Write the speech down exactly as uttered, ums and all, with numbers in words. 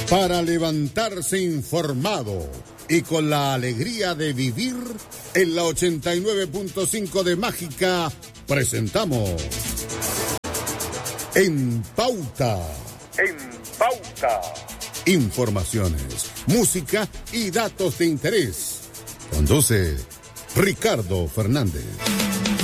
Para levantarse informado y con la alegría de vivir, en la ochenta y nueve punto cinco de Mágica presentamos En Pauta. En Pauta. Informaciones, música y datos de interés. Conduce Ricardo Fernández.